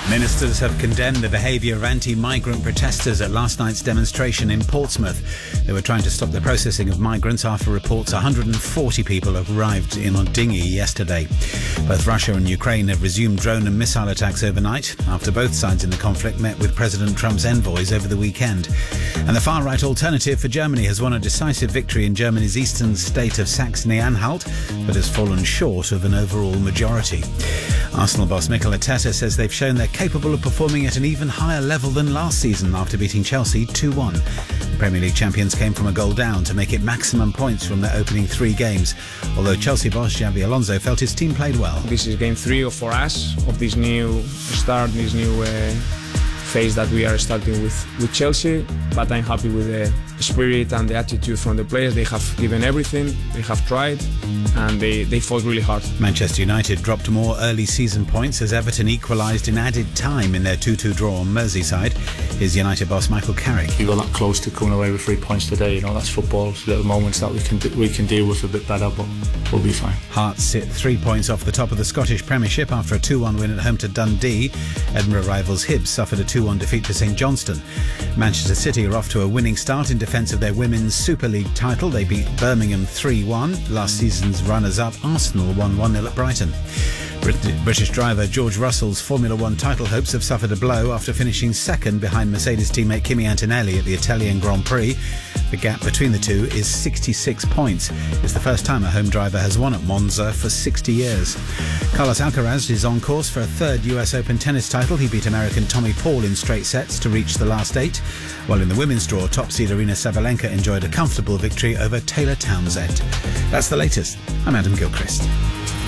Ministers have condemned the behaviour of anti-migrant protesters at last night's demonstration in Portsmouth. They were trying to stop the processing of migrants after reports 140 people arrived in a dinghy yesterday. Both Russia and Ukraine have resumed drone and missile attacks overnight after both sides in the conflict met with President Trump's envoys over the weekend. And the far-right Alternative for Germany has won a decisive victory in Germany's eastern state of Saxony-Anhalt, but has fallen short of an overall majority. Arsenal boss Mikel Arteta says they've shown they're capable of performing at an even higher level than last season after beating Chelsea 2-1. The Premier League champions came from a goal down to make it maximum points from their opening 3 games, although Chelsea boss Xabi Alonso felt his team played well. This is game 3 for us of this new start, this new phase that we are starting with Chelsea, but I'm happy with the spirit and the attitude from the players. They have given everything, they have tried, and they fought really hard. Manchester United dropped more early season points as Everton equalised in added time in their 2-2 draw on Merseyside. Here's United boss Michael Carrick. We got that close to coming away with 3 points today. You know, that's football. It's little moments that we can deal with a bit better, but we'll be fine. Hearts sit 3 points off the top of the Scottish Premiership after a 2-1 win at home to Dundee. Edinburgh rivals Hibs suffered a 2-1 defeat to St Johnstone. Manchester City are off to a winning start in defence of their Women's Super League title. They beat Birmingham 3-1. Last season's runners-up Arsenal won 1-0 at Brighton. British driver George Russell's Formula One title hopes have suffered a blow after finishing second behind Mercedes teammate Kimi Antonelli at the Italian Grand Prix. The gap between the two is 66 points. It's the first time a home driver has won at Monza for 60 years. Carlos Alcaraz is on course for a 3rd US Open tennis title. He beat American Tommy Paul in straight sets to reach the last 8. While in the women's draw, top seed Aryna Sabalenka enjoyed a comfortable victory over Taylor Townsend. That's the latest. I'm Adam Gilchrist.